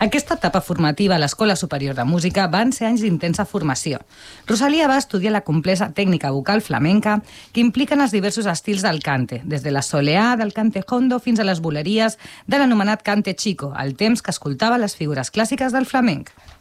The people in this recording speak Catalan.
Aquesta etapa formativa a l'Escola Superior de Música van ser anys d'intensa formació. Rosalía va estudiar la complexa tècnica vocal flamenca que impliquen els diversos estils del cante, des de la soleá del cante hondo fins a les buleries de l'anomenat cante chico, al temps que escoltava les figures clàssiques del flamenc.